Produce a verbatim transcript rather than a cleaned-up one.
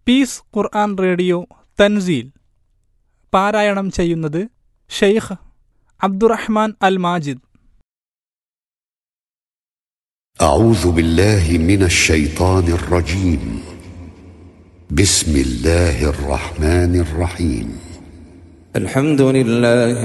പീസ് ഖുർആൻ റേഡിയോ തൻസീൽ പാരായണം ചെയ്യുന്നത് ഷെയ്ഖ് അബ്ദുറഹ്മാൻ അൽ മാജിദ്. أعوذ بالله من الشيطان الرجيم. بسم الله الرحمن الرحيم. الحمد لله